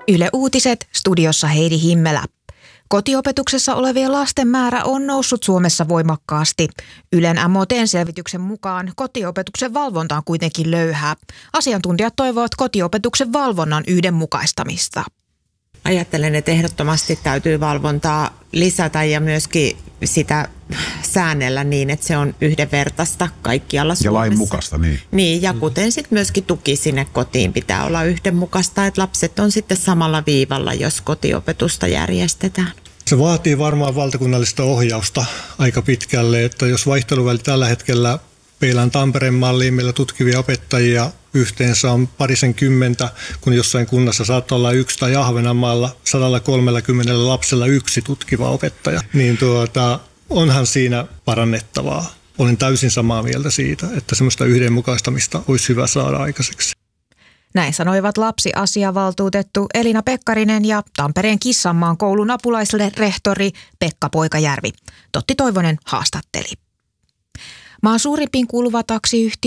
Yle Uutiset, studiossa Heidi Himmelä. Kotiopetuksessa olevien lasten määrä on noussut Suomessa voimakkaasti. Ylen MOT:n selvityksen mukaan kotiopetuksen valvonta on kuitenkin löyhää. Asiantuntijat toivovat kotiopetuksen valvonnan yhdenmukaistamista. Ajattelen, että ehdottomasti täytyy valvontaa lisätä ja myöskin sitä säännellä niin, että se on yhdenvertaista kaikkialla Suomessa. Ja lainmukaista, niin. Niin, ja kuten sitten myöskin tuki sinne kotiin pitää olla yhdenmukaista, että lapset on sitten samalla viivalla, jos kotiopetusta järjestetään. Se vaatii varmaan valtakunnallista ohjausta aika pitkälle, että jos vaihteluväli tällä hetkellä peilaan Tampereen malliin, meillä tutkivia opettajia yhteensä on 20, kun jossain kunnassa saattaa olla 1 tai Ahvenanmaalla 130 lapsella 1 tutkiva opettaja, niin onhan siinä parannettavaa. Olen täysin samaa mieltä siitä, että semmoista yhdenmukaistamista olisi hyvä saada aikaiseksi. Näin sanoivat lapsiasiavaltuutettu Elina Pekkarinen ja Tampereen Kissanmaan koulun apulaisrehtori Pekka Poikajärvi. Totti Toivonen haastatteli. Maan suurimpiin kuuluva taksiyhtiö